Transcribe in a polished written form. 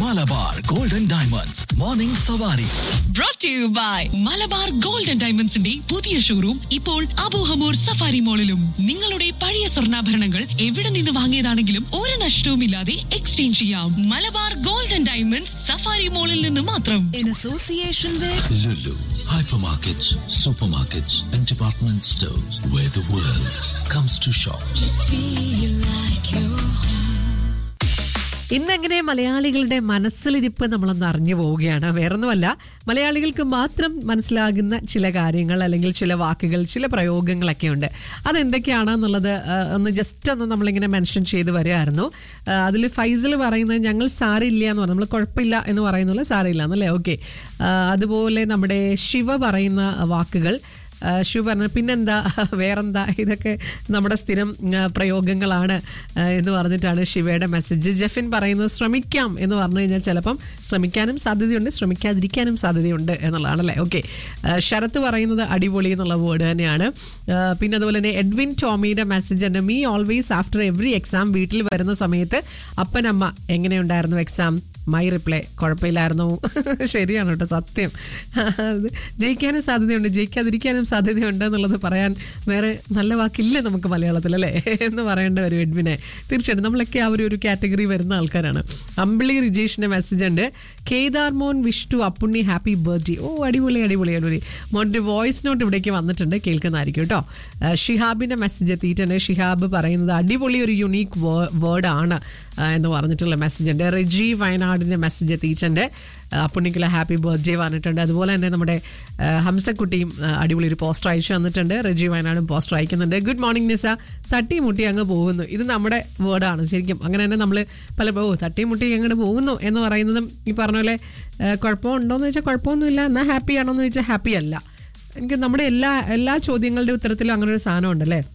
Malabar golden diamonds morning സവാരി. Brought to you by Malabar gold and ഡയമണ്ട്സിന്റെ പുതിയ showroom ഇപ്പോൾ Abu Hamour safari മോളിലും. നിങ്ങളുടെ പഴയ സ്വർണ്ണാഭരണങ്ങൾ എവിടെ നിന്ന് വാങ്ങിയതാണെങ്കിലും ഒരു നഷ്ടവുമില്ലാതെ എക്സ്ചേഞ്ച് ചെയ്യാം. Malabar gold and diamonds safari മോളിൽ നിന്ന് മാത്രം. In association with Lulu, hypermarkets, supermarkets and department stores where the world comes to shop. just feel like you're ഇന്നെങ്ങനെ മലയാളികളുടെ മനസ്സിലിരിപ്പ് നമ്മളൊന്ന് അറിഞ്ഞു പോവുകയാണ്. വേറൊന്നുമല്ല, മലയാളികൾക്ക് മാത്രം മനസ്സിലാകുന്ന ചില കാര്യങ്ങൾ അല്ലെങ്കിൽ ചില വാക്കുകൾ, ചില പ്രയോഗങ്ങളൊക്കെ ഉണ്ട്. അതെന്തൊക്കെയാണെന്നുള്ളത് ഒന്ന് ജസ്റ്റ് ഒന്ന് നമ്മളിങ്ങനെ മെൻഷൻ ചെയ്ത് വരികയായിരുന്നു. അതിൽ ഫൈസൽ പറയുന്നത് ഞങ്ങൾ സാരില്ല എന്ന് പറഞ്ഞു, നമ്മൾ കുഴപ്പമില്ല എന്ന് പറയുന്നില്ല, സാരില്ല എന്നല്ലേ. ഓക്കെ, അതുപോലെ നമ്മുടെ ശിവ പറയുന്ന വാക്കുകൾ, ശിവ പറഞ്ഞ പിന്നെന്താ വേറെന്താ, ഇതൊക്കെ നമ്മുടെ സ്ഥിരം പ്രയോഗങ്ങളാണ് എന്ന് പറഞ്ഞിട്ടാണ് ശിവയുടെ മെസ്സേജ്. ജെഫിൻ പറയുന്നത് ശ്രമിക്കാം എന്ന് പറഞ്ഞു കഴിഞ്ഞാൽ ചിലപ്പം ശ്രമിക്കാനും സാധ്യതയുണ്ട്, ശ്രമിക്കാതിരിക്കാനും സാധ്യതയുണ്ട് എന്നുള്ളതാണല്ലേ. ഓക്കെ, ശരത്ത് പറയുന്നത് അടിപൊളി എന്നുള്ള വേർഡ് തന്നെയാണ്. പിന്നെ അതുപോലെ തന്നെ എഡ്വിൻ ടോമിയുടെ മെസ്സേജ് ഉണ്ട്. Me always after every exam വീട്ടിൽ വരുന്ന സമയത്ത് അപ്പനമ്മ എങ്ങനെയുണ്ടായിരുന്നു എക്സാം, മൈ റിപ്ലൈ കുഴപ്പമില്ലായിരുന്നു. ശരിയാണ് കേട്ടോ, സത്യം. ജയിക്കാനും സാധ്യതയുണ്ട്, ജയിക്കാതിരിക്കാനും സാധ്യതയുണ്ട് എന്നുള്ളത് പറയാൻ വേറെ നല്ല വാക്കില്ല നമുക്ക് മലയാളത്തിൽ, അല്ലേ എന്ന് പറയേണ്ട ഒരു എഡ്വിനെ. തീർച്ചയായിട്ടും നമ്മളൊക്കെ ആ ഒരു കാറ്റഗറി വരുന്ന ആൾക്കാരാണ്. അമ്പിളി റിജേഷിന്റെ മെസ്സേജ് ഉണ്ട്. കേദാർ മോൻ wish to Appunni happy birthday. ഓ, അടിപൊളി അടിപൊളി അടിപൊളി. മോൻ്റെ വോയിസ് നോട്ട് ഇവിടേക്ക് വന്നിട്ടുണ്ട്, കേൾക്കുന്നതായിരിക്കും കേട്ടോ. ഷിഹാബിന്റെ മെസ്സേജ് എത്തിയിട്ടുണ്ട്. ഷിഹാബ് പറയുന്നത് അടിപൊളി ഒരു യുണീക്ക് വേർഡാണ് എന്ന് പറഞ്ഞിട്ടുള്ള മെസ്സേജ് ഉണ്ട്. റെജി വയനാടിൻ്റെ മെസ്സേജ് എത്തിയിട്ടുണ്ട്. പുണ്ണിക്കുള്ള ഹാപ്പി ബർത്ത്ഡേ പറഞ്ഞിട്ടുണ്ട്. അതുപോലെ തന്നെ നമ്മുടെ ഹംസക്കുട്ടിയും അടിപൊളി ഒരു പോസ്റ്റർ അയച്ചു തന്നിട്ടുണ്ട്. റെജി വയനാടും പോസ്റ്റർ അയക്കുന്നുണ്ട്. ഗുഡ് മോർണിംഗ് നിസ, തട്ടിമുട്ടി അങ്ങ് പോകുന്നു. ഇത് നമ്മുടെ വേർഡാണ് ശരിക്കും. അങ്ങനെ തന്നെ നമ്മൾ തട്ടിമുട്ടി അങ്ങോട്ട് പോകുന്നു എന്ന് പറയുന്നതും ഈ പറഞ്ഞ പോലെ കുഴപ്പമുണ്ടോയെന്ന് ചോദിച്ചാൽ കുഴപ്പമൊന്നുമില്ല, എന്നാൽ ഹാപ്പി ആണോ എന്ന് ചോദിച്ചാൽ ഹാപ്പി അല്ല. എനിക്ക് നമ്മുടെ എല്ലാ ചോദ്യങ്ങളുടെ ഉത്തരത്തിലും അങ്ങനെ ഒരു സാധനം ഉണ്ടല്ലേ.